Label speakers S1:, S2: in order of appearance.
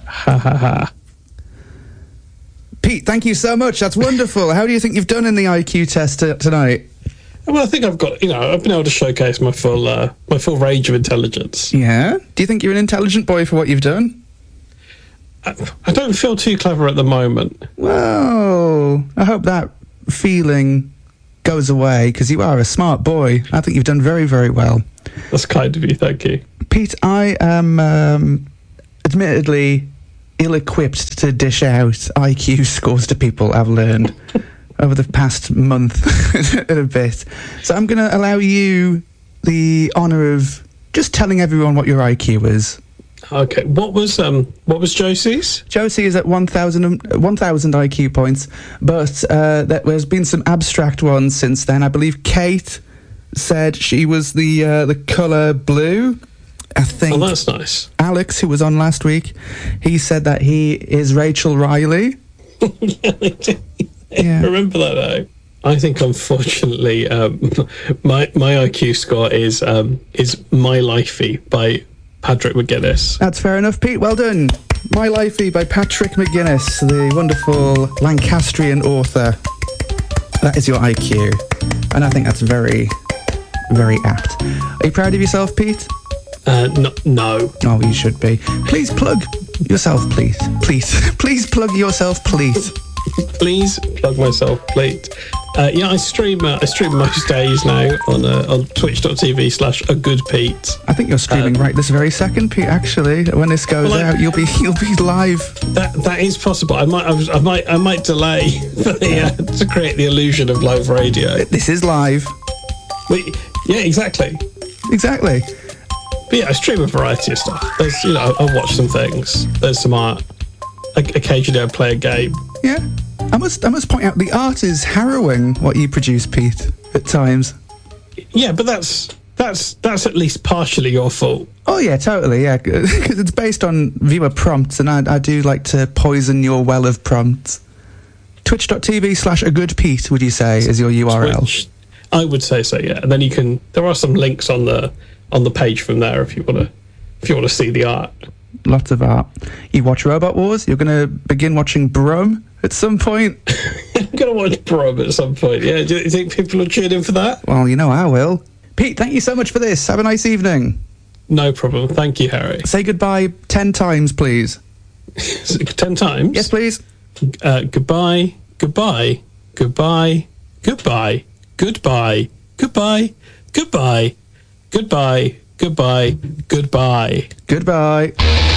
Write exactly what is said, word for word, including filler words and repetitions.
S1: Ha ha ha.
S2: Pete, thank you so much. That's wonderful. How do you think you've done in the I Q test t- tonight?
S1: Well, I think I've got, you know, I've been able to showcase my full, uh, my full range of intelligence.
S2: Yeah? Do you think you're an intelligent boy for what you've done?
S1: I, I don't feel too clever at the moment.
S2: Well, I hope that feeling goes away, because you are a smart boy. I think you've done very, very well.
S1: That's kind of you, thank you.
S2: Pete, I am um, admittedly ill-equipped to dish out I Q scores to people, I've learned, over the past month and a bit. So I'm going to allow you the honour of just telling everyone what your I Q is.
S1: Okay, what was um what was Josie's?
S2: Josie is at one thousand, one thousand I Q points, but uh, there's been some abstract ones since then. I believe Kate said she was the uh, the colour blue. I think.
S1: Oh, that's nice.
S2: Alex, who was on last week, he said that he is Rachel Riley.
S1: yeah, I do.
S2: Yeah.
S1: Remember that though. I think, unfortunately, um, my my I Q score is um, is My Lifey by Patrick McGuinness.
S2: That's fair enough, Pete. Well done. My Lifey by Patrick McGuinness, the wonderful Lancastrian author. That is your I Q, and I think that's very, very apt. Are you proud of yourself, Pete?
S1: Uh, no, no.
S2: Oh, you should be. Please plug yourself, please. Please. Please plug yourself, please.
S1: Please plug myself, please. Uh, yeah, I stream. Uh, I stream most days now on uh, on twitch.tv slash a good Pete.
S2: I think you're streaming um, right this very second, Pete. Actually, when this goes well, I, out, you'll be you'll be live.
S1: That that is possible. I might I, was, I might I might delay for the, uh, to create the illusion of live radio.
S2: This is live.
S1: But, yeah, exactly.
S2: Exactly.
S1: But yeah, I stream a variety of stuff. There's, you know, I'll watch some things. There's some art. Occasionally, I play a game.
S2: Yeah, I must. I must point out the art is harrowing. What you produce, Pete, at times.
S1: Yeah, but that's that's that's at least partially your fault.
S2: Oh yeah, totally. Yeah, because it's based on viewer prompts, and I, I do like to poison your well of prompts. Twitch.tv slash a good Pete. Would you say is your U R L?
S1: Twitch, I would say so. Yeah, and then you can. There are some links on the on the page from there if you want to if you want to see the art.
S2: Lots of art. You watch Robot Wars? You're going to begin watching Brum at some point?
S1: I'm going to watch Brum at some point, yeah. Do you think people will tune in for that?
S2: Well, you know I will. Pete, thank you so much for this. Have a nice evening.
S1: No problem. Thank you, Harry.
S2: Say goodbye ten times, please.
S1: ten times?
S2: Yes, please.
S1: Uh, goodbye, goodbye, goodbye, goodbye, goodbye, goodbye, goodbye, goodbye, goodbye, goodbye.
S2: Goodbye.